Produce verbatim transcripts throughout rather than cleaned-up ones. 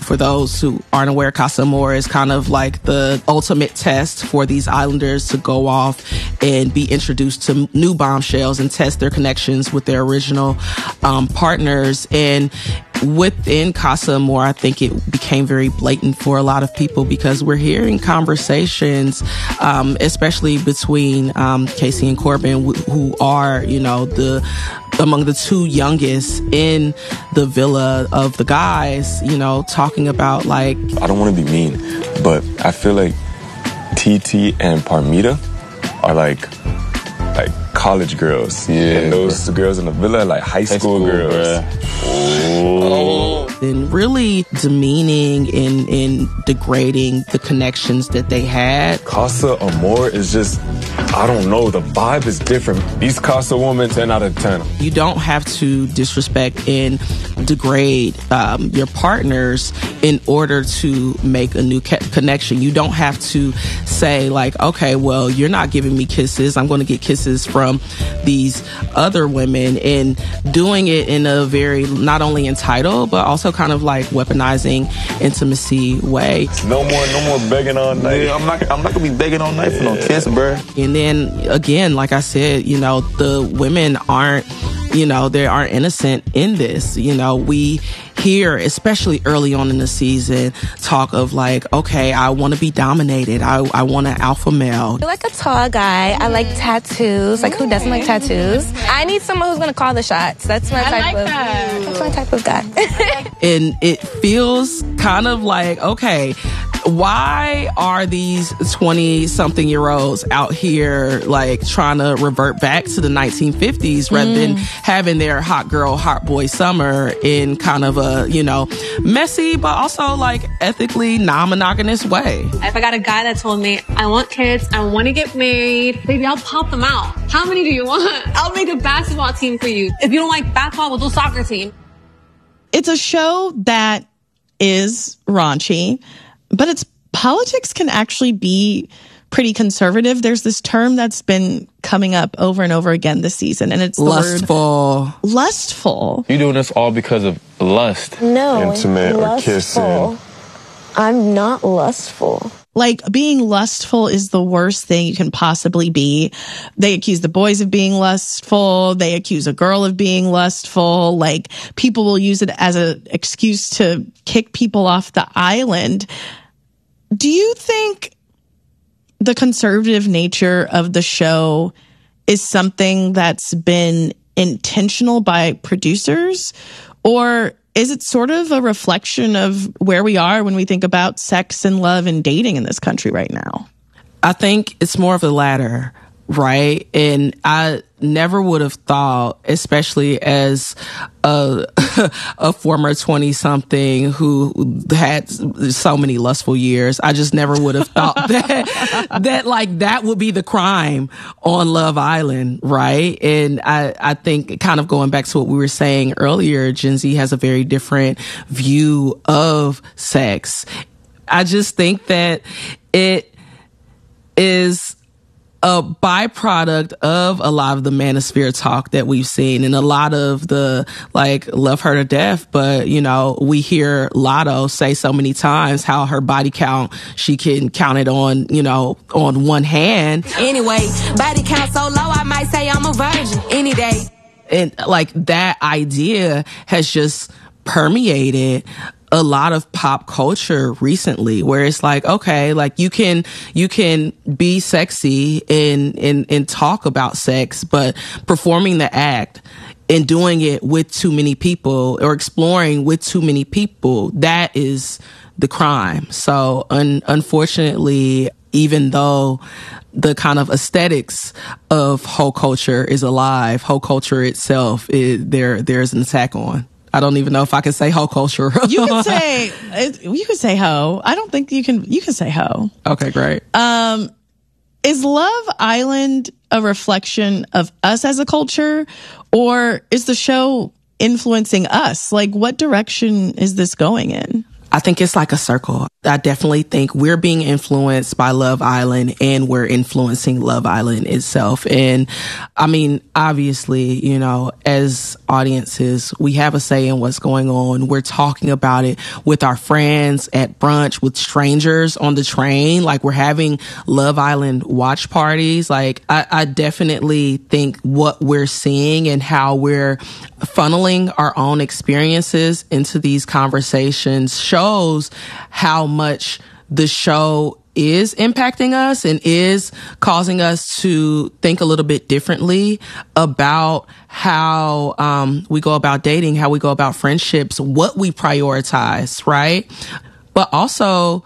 for those who aren't aware, Casa Amor is kind of like the ultimate test for these islanders to go off and be introduced to new bombshells and test their connections with their original um, partners. And within Casa Amor, I think it became very blatant for a lot of people because we're hearing conversations, um, especially between um, Casey and Corbin, w- who are, you know, the among the two youngest in the villa of the guys, you know, talking about like... I don't want to be mean, but I feel like T T and Parmita are like like college girls. Yeah. And those girls in the villa are like high school, high school girls. Bruh. Oh. And really demeaning and, and degrading the connections that they had. Casa Amor is just, I don't know, the vibe is different. These Casa women, ten out of ten. You don't have to disrespect and degrade um, your partners in order to make a new ca- connection. You don't have to say like, okay, well, you're not giving me kisses. I'm going to get kisses from these other women, and doing it in a very not only entitled, but also kind of like weaponizing intimacy way. No more, no more begging all night. Yeah, I'm not, I'm not gonna be begging all night for no kiss, bruh. And then again, like I said, you know, the women aren't, you know, they aren't innocent in this. You know, we hear, especially early on in the season, talk of like, okay, I want to be dominated. I, I want an alpha male. I like a tall guy. I like tattoos. Like, who doesn't like tattoos? I need someone who's going to call the shots. That's my I type like of that. That's my type of guy. And it feels kind of like, okay, why are these twenty-something year olds out here like trying to revert back to the nineteen fifties rather mm. than having their hot girl, hot boy summer in kind of a, you know, messy, but also like ethically non-monogamous way? If I got a guy that told me, I want kids, I want to get married, baby, I'll pop them out. How many do you want? I'll make a basketball team for you. If you don't like basketball, we'll do a soccer team. It's a show that is raunchy, but its politics can actually be pretty conservative. There's this term that's been coming up over and over again this season, and it's the lustful. Word lustful. You doing this all because of lust? No, intimate or kissing. I'm not lustful. Like, being lustful is the worst thing you can possibly be. They accuse the boys of being lustful. They accuse a girl of being lustful. Like, people will use it as an excuse to kick people off the island. Do you think the conservative nature of the show is something that's been intentional by producers? Or is it sort of a reflection of where we are when we think about sex and love and dating in this country right now? I think it's more of the latter, right? And I never would have thought, especially as a, a former twenty-something who had so many lustful years, I just never would have thought that, that like that would be the crime on Love Island, right? And I, I think kind of going back to what we were saying earlier, Gen Z has a very different view of sex. I just think that it is a byproduct of a lot of the manosphere talk that we've seen and a lot of the like love her to death. But, you know, we hear Lotto say so many times how her body count, she can count it on, you know, on one hand. Anyway, body count so low, I might say I'm a virgin any day. And like that idea has just permeated a lot of pop culture recently, where it's like, okay, like you can, you can be sexy and, and, and talk about sex, but performing the act and doing it with too many people or exploring with too many people, that is the crime. So un- unfortunately, even though the kind of aesthetics of hoe culture is alive, hoe culture itself, is, there, there's an attack on. I don't even know if I can say hoe culture. You can say, you can say hoe. I don't think you can, you can say hoe. Okay, great. Um, is Love Island a reflection of us as a culture, or is the show influencing us? Like, what direction is this going in? I think it's like a circle. I definitely think we're being influenced by Love Island and we're influencing Love Island itself. And I mean, obviously, you know, as audiences, we have a say in what's going on. We're talking about it with our friends at brunch, with strangers on the train. Like, we're having Love Island watch parties. Like, I, I definitely think what we're seeing and how we're funneling our own experiences into these conversations shows how much the show is impacting us and is causing us to think a little bit differently about how um, we go about dating, how we go about friendships, what we prioritize, right? But also,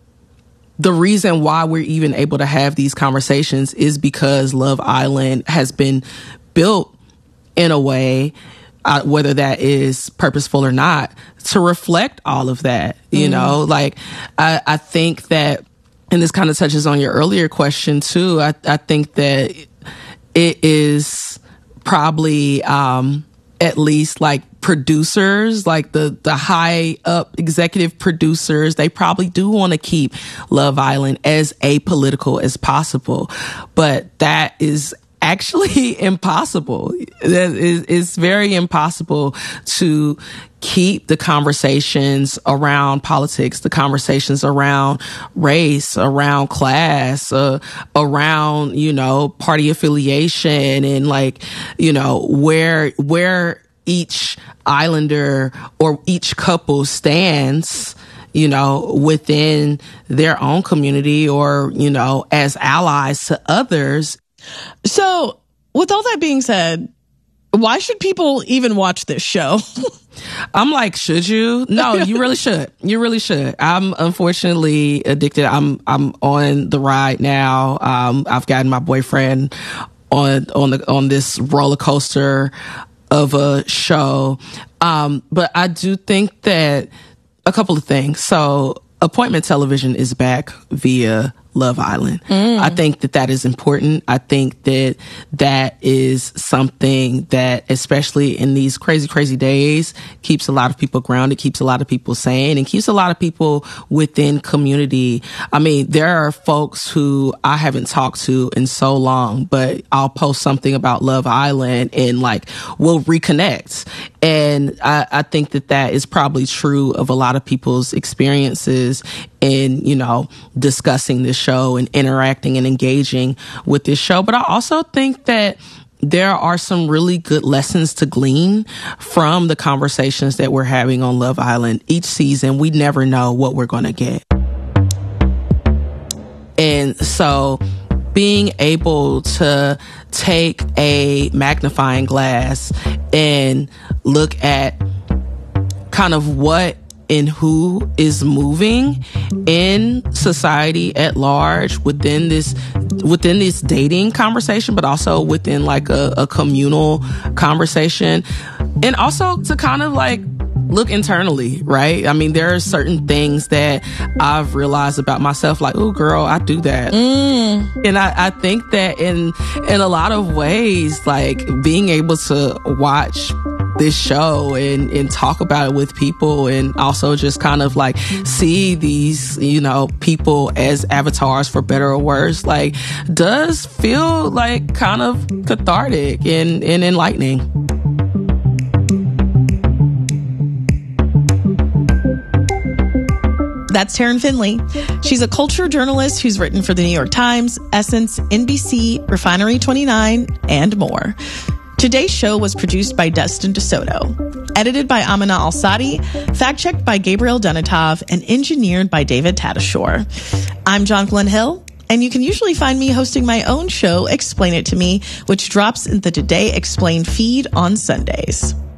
the reason why we're even able to have these conversations is because Love Island has been built in a way, uh, whether that is purposeful or not, to reflect all of that. You mm-hmm. know, like, I, I think that, and this kind of touches on your earlier question too, I, I think that it is probably um, at least like producers, like the, the high up executive producers, they probably do want to keep Love Island as apolitical as possible. But that is actually impossible. It's very impossible to keep the conversations around politics, the conversations around race, around class, uh, around, you know, party affiliation, and like, you know, where, where each islander or each couple stands, you know, within their own community, or, you know, as allies to others. So, with all that being said, why should people even watch this show? I'm like, should you? No, you really should. You really should. I'm unfortunately addicted. I'm I'm on the ride now. Um, I've gotten my boyfriend on on the on this roller coaster of a show. Um, but I do think that a couple of things. So, appointment television is back via Love Island. Mm. I think that that is important. I think that that is something that, especially in these crazy, crazy days, keeps a lot of people grounded, keeps a lot of people sane, and keeps a lot of people within community. I mean, there are folks who I haven't talked to in so long, but I'll post something about Love Island and like we'll reconnect. And I, I think that that is probably true of a lot of people's experiences in, you know, discussing this show and interacting and engaging with this show. But I also think that there are some really good lessons to glean from the conversations that we're having on Love Island. Each season, we never know what we're going to get. And so being able to take a magnifying glass and look at kind of what and who is moving in society at large within this within this dating conversation, but also within like a, a communal conversation, and also to kind of like look internally, right? I mean, there are certain things that I've realized about myself, like, oh, girl, I do that. Mm. And I, I think that in in a lot of ways, like being able to watch this show and, and talk about it with people, and also just kind of like see these, you know, people as avatars for better or worse, like does feel like kind of cathartic and, and enlightening. That's Taryn Finley. She's a culture journalist who's written for the New York Times, Essence, N B C, Refinery twenty-nine, and more. Today's show was produced by Dustin DeSoto, edited by Amina Al-Sadi, fact-checked by Gabriel Dunatov, and engineered by David Tadashore. I'm John Glenn Hill, and you can usually find me hosting my own show, Explain It to Me, which drops in the Today Explained feed on Sundays.